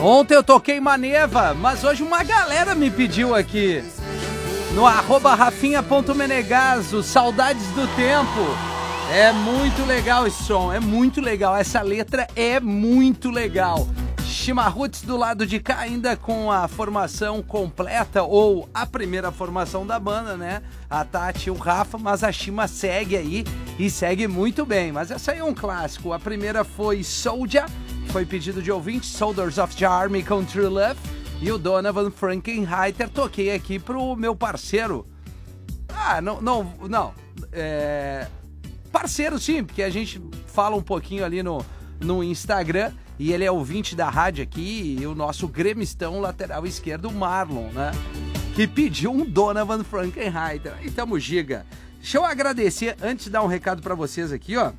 Ontem eu toquei Maneva, mas hoje uma galera me pediu aqui no @rafinha.menegaso, Saudades do Tempo. É muito legal esse som, é muito legal, essa letra é muito legal. Shima Roots do lado de cá, ainda com a formação completa, ou a primeira formação da banda, né? A Tati e o Rafa, mas a Shima segue aí e segue muito bem. Mas essa aí é um clássico. A primeira foi Soldier, que foi pedido de ouvinte, Soldiers of the Army com True Love. E o Donovan Frankenheiter toquei aqui pro meu parceiro. Parceiro sim, porque a gente fala um pouquinho ali no Instagram. E ele é ouvinte da rádio aqui, e o nosso gremistão lateral esquerdo, Marlon, né? Que pediu um Donovan Frankenheiter. Aí tamo giga. Deixa eu agradecer, antes de dar um recado pra vocês aqui, ó.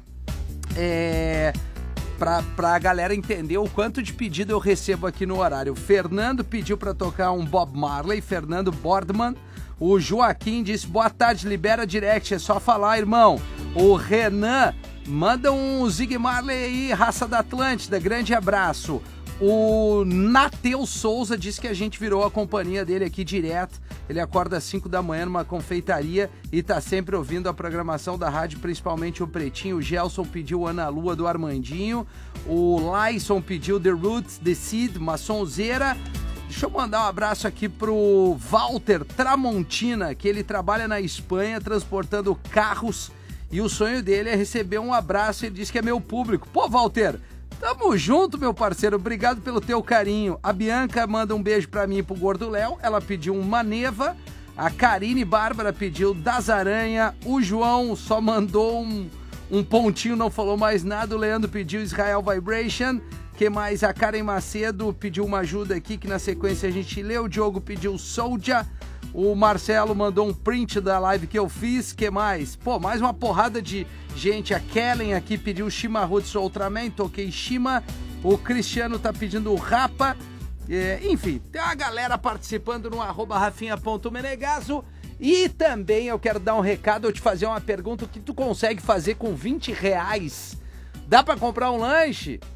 Pra galera entender o quanto de pedido eu recebo aqui no horário. O Fernando pediu pra tocar um Bob Marley, Fernando Bordman. O Joaquim disse, boa tarde, libera direct, é só falar, irmão. O Renan manda um Zig Marley aí, Raça da Atlântida, grande abraço. O Nateu Souza disse que a gente virou a companhia dele aqui direto. Ele acorda às 5 da manhã numa confeitaria e tá sempre ouvindo a programação da rádio, principalmente o Pretinho. O Gelson pediu Ana Lua do Armandinho. O Lyson pediu The Roots, The Seed, uma sonzeira. Deixa eu mandar um abraço aqui pro Walter Tramontina, que ele trabalha na Espanha transportando carros. E o sonho dele é receber um abraço, ele diz que é meu público. Pô, Walter, tamo junto, meu parceiro, obrigado pelo teu carinho. A Bianca manda um beijo pra mim e pro Gordo Léo, ela pediu um Maneva. A Karine Bárbara pediu Das Aranha. O João só mandou um pontinho, não falou mais nada. O Leandro pediu Israel Vibration. Que mais? A Karen Macedo pediu uma ajuda aqui, que na sequência a gente lê. O Diogo pediu Soldier. O Marcelo mandou um print da live que eu fiz. Que mais? Pô, mais uma porrada de gente. A Kellen aqui pediu Shima Roots Ultraman. Toquei Shima. O Cristiano tá pedindo o Rapa. Enfim, tem uma galera participando no @rafinha.menegaso. E também eu quero dar um recado, eu te fazer uma pergunta. O que tu consegue fazer com R$20? Dá pra comprar um lanche?